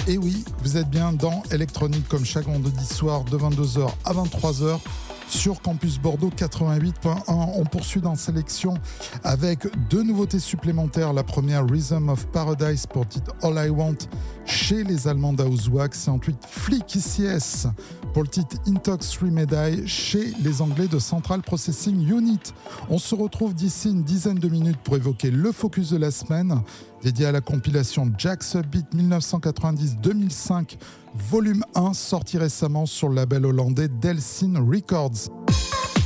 Et oui, vous êtes bien dans Electronique comme chaque vendredi soir de 22h à 23h sur Campus Bordeaux 88.1. On poursuit dans sélection avec deux nouveautés supplémentaires. La première, Rhythm of Paradise pour le titre All I Want chez les Allemands d'Hauswax. Et ensuite, Flick ICS pour le titre Intox Remedy chez les Anglais de Central Processing Unit. On se retrouve d'ici une dizaine de minutes pour évoquer le focus de la semaine dédié à la compilation Jack's Upbeat 1990-2005 volume 1 sorti récemment sur le label hollandais Delsin Records.